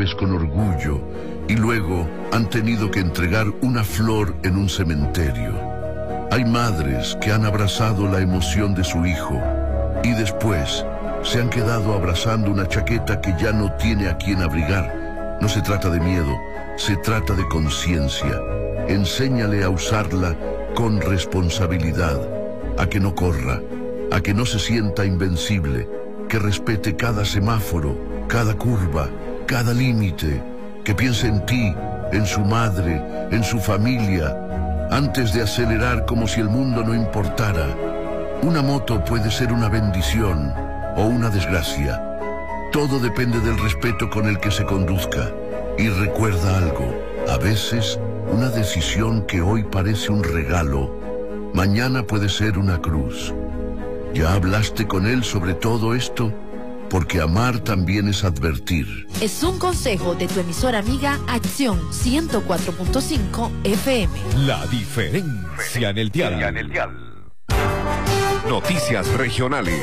vez con orgullo y luego han tenido que entregar una flor en un cementerio. Hay madres que han abrazado la emoción de su hijo y después se han quedado abrazando una chaqueta que ya no tiene a quien abrigar. No se trata de miedo, se trata de conciencia. Enséñale a usarla con responsabilidad, a que no corra, a que no se sienta invencible, que respete cada semáforo, cada curva, cada límite, que piense en ti, en su madre, en su familia, antes de acelerar como si el mundo no importara. Una moto puede ser una bendición o una desgracia. Todo depende del respeto con el que se conduzca. Y recuerda algo, a veces una decisión que hoy parece un regalo, mañana puede ser una cruz. ¿Ya hablaste con él sobre todo esto? Porque amar también es advertir. Es un consejo de tu emisora amiga Acción 104.5 FM. La diferencia en el dial. Noticias regionales.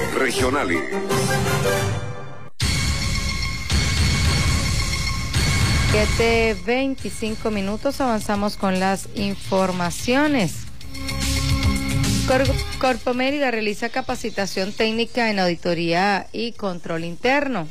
7:25 avanzamos con las informaciones. Corpo Mérida realiza capacitación técnica en auditoría y control interno.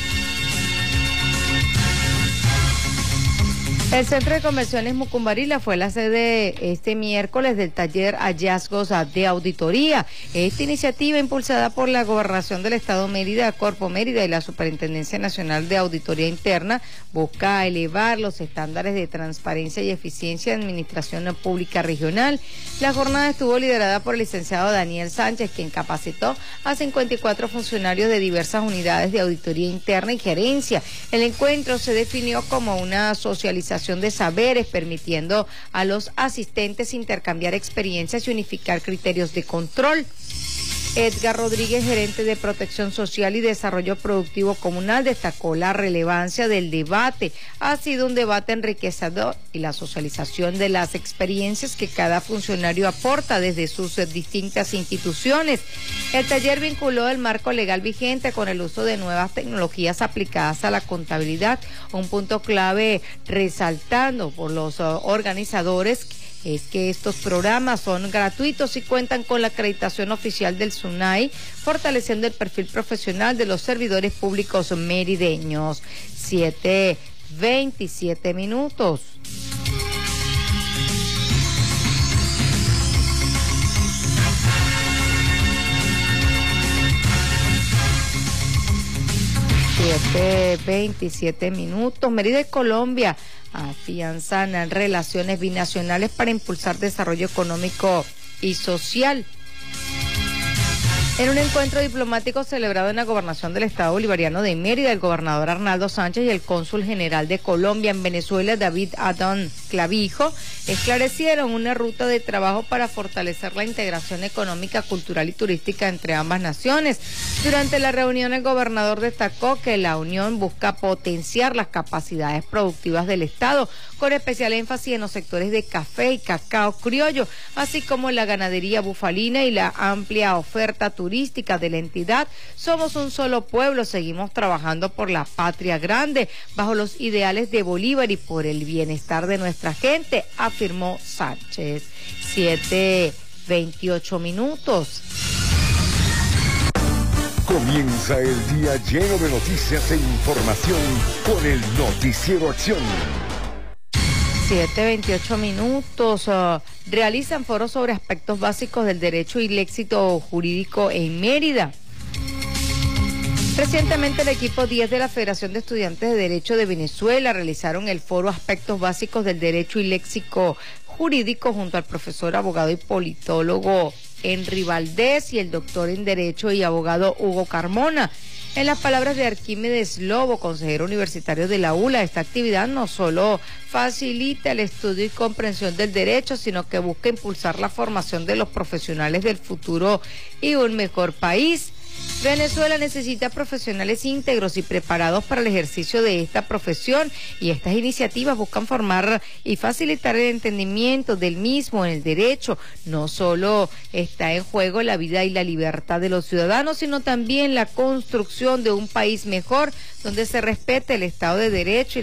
El Centro de Convenciones Mucumbarila fue la sede este miércoles del taller Hallazgos de Auditoría. Esta iniciativa, impulsada por la Gobernación del Estado Mérida, Corpo Mérida y la Superintendencia Nacional de Auditoría Interna, busca elevar los estándares de transparencia y eficiencia de administración pública regional. La jornada estuvo liderada por el licenciado Daniel Sánchez, quien capacitó a 54 funcionarios de diversas unidades de auditoría interna y gerencia. El encuentro se definió como una socialización de saberes, permitiendo a los asistentes intercambiar experiencias y unificar criterios de control. Edgar Rodríguez, gerente de Protección Social y Desarrollo Productivo Comunal, destacó la relevancia del debate. Ha sido un debate enriquecedor y la socialización de las experiencias que cada funcionario aporta desde sus distintas instituciones. El taller vinculó el marco legal vigente con el uso de nuevas tecnologías aplicadas a la contabilidad, un punto clave resaltando por los organizadores es que estos programas son gratuitos y cuentan con la acreditación oficial del SUNAI, fortaleciendo el perfil profesional de los servidores públicos merideños. 7:27. Mérida y Colombia afianzan relaciones binacionales para impulsar desarrollo económico y social. En un encuentro diplomático celebrado en la Gobernación del Estado Bolivariano de Mérida, el gobernador Arnaldo Sánchez y el cónsul general de Colombia en Venezuela, David Adán Clavijo, esclarecieron una ruta de trabajo para fortalecer la integración económica, cultural y turística entre ambas naciones. Durante la reunión, el gobernador destacó que la unión busca potenciar las capacidades productivas del Estado, con especial énfasis en los sectores de café y cacao criollo, así como la ganadería bufalina y la amplia oferta turística de la entidad. Somos un solo pueblo, seguimos trabajando por la patria grande, bajo los ideales de Bolívar y por el bienestar de nuestra gente, afirmó Sánchez. 7:28. Comienza el día lleno de noticias e información con el Noticiero Acción. 7:28. Realizan foros sobre aspectos básicos del derecho y el éxito jurídico en Mérida. Recientemente el equipo 10 de la Federación de Estudiantes de Derecho de Venezuela realizaron el foro Aspectos Básicos del Derecho y Léxico Jurídico junto al profesor, abogado y politólogo Henry Valdés y el doctor en Derecho y abogado Hugo Carmona. En las palabras de Arquímedes Lobo, consejero universitario de la ULA, esta actividad no solo facilita el estudio y comprensión del derecho, sino que busca impulsar la formación de los profesionales del futuro y un mejor país. Venezuela necesita profesionales íntegros y preparados para el ejercicio de esta profesión, y estas iniciativas buscan formar y facilitar el entendimiento del mismo en el derecho. No solo está en juego la vida y la libertad de los ciudadanos, sino también la construcción de un país mejor, donde se respete el Estado de Derecho y